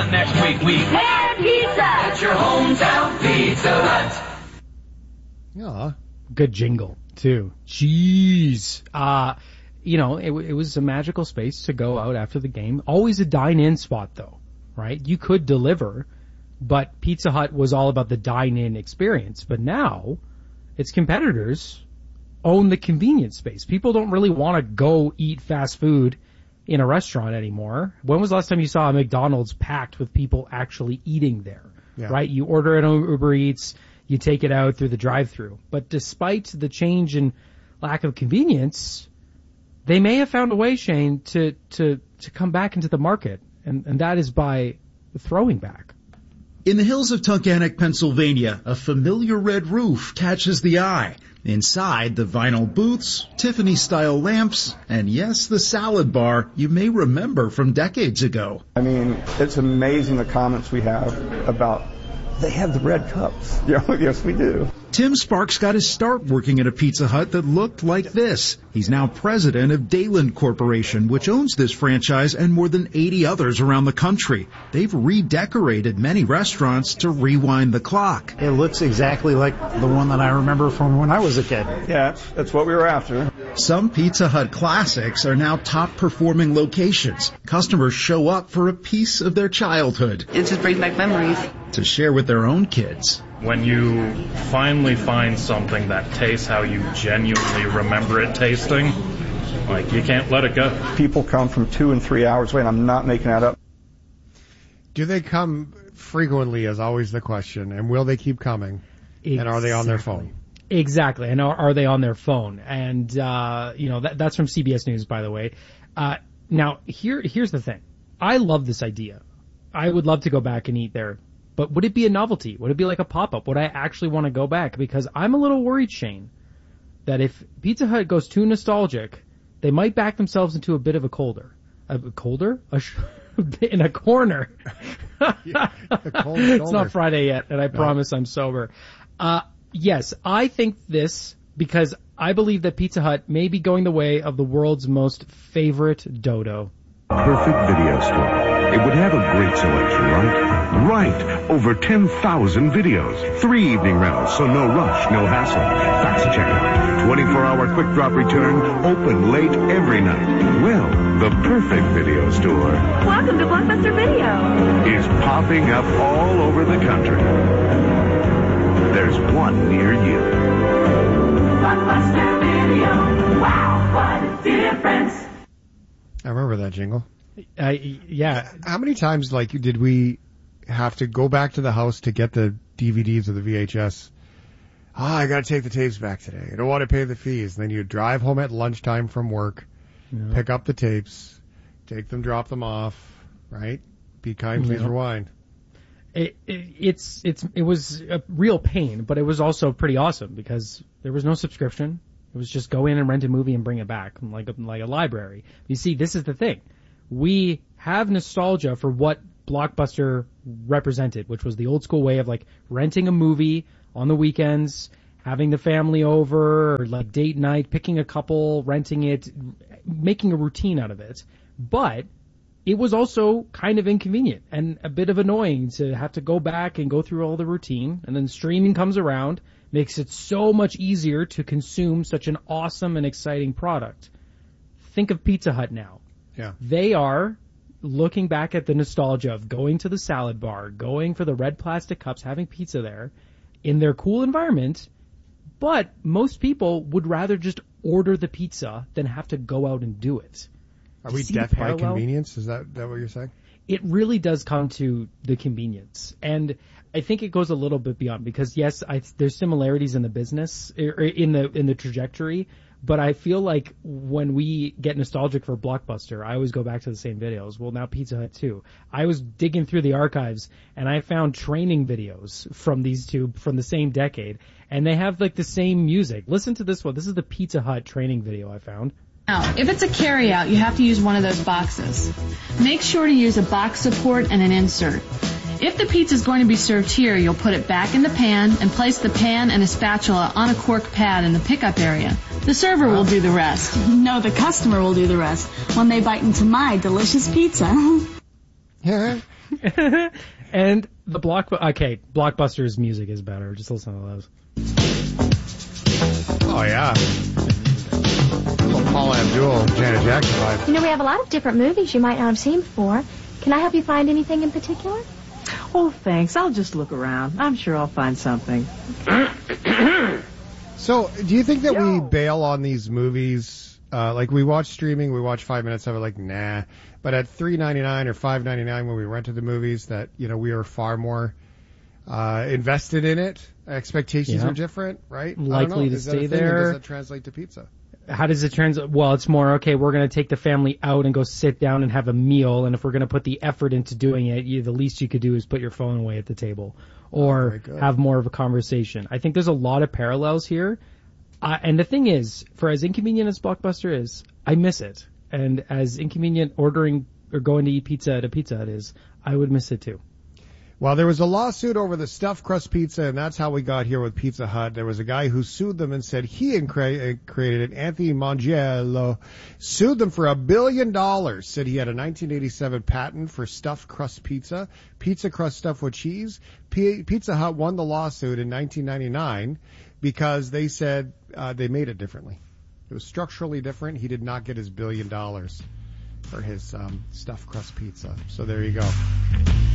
Pizza. Next week we have pizza at your hometown Pizza Hut. Yeah, good jingle too. Jeez. You know, it was a magical space to go out after the game. Always a dine-in spot though, right? You could deliver, but Pizza Hut was all about the dine-in experience. But now, its competitors own the convenience space. People don't really want to go eat fast food in a restaurant anymore. When was the last time you saw a McDonald's packed with people actually eating there? Yeah. Right? You order it on Uber Eats, you take it out through the drive-thru. But despite the change in lack of convenience, they may have found a way, Shane, to come back into the market, and that is by throwing back. In the hills of Tunkhannock, Pennsylvania, a familiar red roof catches the eye. Inside, the vinyl booths, Tiffany-style lamps, and yes, the salad bar you may remember from decades ago. I mean, it's amazing the comments we have about they have the red cups. Yes, we do. Tim Sparks got his start working at a Pizza Hut that looked like this. He's now president of Dayland Corporation, which owns this franchise and more than 80 others around the country. They've redecorated many restaurants to rewind the clock. It looks exactly like the one that I remember from when I was a kid. Yeah, that's what we were after. Some Pizza Hut classics are now top-performing locations. Customers show up for a piece of their childhood. It just brings back memories. To share with their own kids. When you finally find something that tastes how you genuinely remember it tasting, like, you can't let it go. People come from 2 and 3 hours away, and I'm not making that up. Do they come frequently is always the question, and will they keep coming? Exactly. And are they on their phone? Exactly, and are they on their phone? And, you know, that's from CBS News, by the way. Now, here's the thing. I love this idea. I would love to go back and eat there. But would it be a novelty? Would it be like a pop-up? Would I actually want to go back? Because I'm a little worried, Shane, that if Pizza Hut goes too nostalgic, they might back themselves into a bit of a in a corner. It's not Friday yet, and I promise I'm sober. Yes, I think this because I believe that Pizza Hut may be going the way of the world's most favorite dodo. Perfect video store. It would have a great selection, right? Right. Over 10,000 videos. 3 evening rentals, so no rush, no hassle. Fast checkout. 24-hour quick drop return. Open late every night. Well, the perfect video store. Welcome to Blockbuster Video. Is popping up all over the country. There's one near you. Blockbuster Video. Wow, what a difference. I remember that jingle. Yeah. How many times, did we have to go back to the house to get the DVDs or the VHS? I gotta take the tapes back today. I don't want to pay the fees. And then you drive home at lunchtime from work, pick up the tapes, take them, drop them off, right? Be kind, please rewind. It was a real pain, but it was also pretty awesome because there was no subscription. It was just go in and rent a movie and bring it back, like a library. You see, this is the thing. We have nostalgia for what Blockbuster represented, which was the old school way of renting a movie on the weekends, having the family over, or date night, picking a couple, renting it, making a routine out of it. But it was also kind of inconvenient and a bit of annoying to have to go back and go through all the routine, and then streaming comes around, makes it so much easier to consume such an awesome and exciting product. Think of Pizza Hut now. Yeah. They are looking back at the nostalgia of going to the salad bar, going for the red plastic cups, having pizza there in their cool environment, but most people would rather just order the pizza than have to go out and do it. Are we death by convenience? Is that what you're saying? It really does come to the convenience. And I think it goes a little bit beyond because, yes, there's similarities in the business, in the trajectory, but I feel like when we get nostalgic for Blockbuster, I always go back to the same videos. Well, now Pizza Hut too. I was digging through the archives and I found training videos from these two from the same decade, and they have the same music. Listen to this one. This is the Pizza Hut training video I found. Now, if it's a carry-out, you have to use one of those boxes. Make sure to use a box support and an insert. If the pizza is going to be served here, you'll put it back in the pan and place the pan and a spatula on a cork pad in the pickup area. The server will do the rest. No, the customer will do the rest when they bite into my delicious pizza. Yeah, And the Blockbuster's music is better. Just listen to those. Oh, yeah. Paula Abdul, Janet Jackson vibe. You know, we have a lot of different movies you might not have seen before. Can I help you find anything in particular? Oh, thanks. I'll just look around. I'm sure I'll find something. So, do you think that we bail on these movies? Like, we watch streaming, we watch 5 minutes of it, like, nah. But at $3.99 or $5.99 when we rented the movies, that, you know, we are far more invested in it. Expectations are different, right? Likely to stay there. Does that translate to pizza? How does it translate? Well, it's more, okay, we're going to take the family out and go sit down and have a meal. And if we're going to put the effort into doing it, the least you could do is put your phone away at the table or have more of a conversation. I think there's a lot of parallels here. And the thing is, for as inconvenient as Blockbuster is, I miss it. And as inconvenient ordering or going to eat pizza at a Pizza Hut is, I would miss it too. Well, there was a lawsuit over the stuffed crust pizza, and that's how we got here with Pizza Hut. There was a guy who sued them and said he created it. Anthony Mangiello sued them for $1 billion, said he had a 1987 patent for stuffed crust pizza crust stuffed with cheese. Pizza Hut won the lawsuit in 1999 because they said they made it differently. It was structurally different. He did not get his $1 billion for his stuffed crust pizza. So there you go.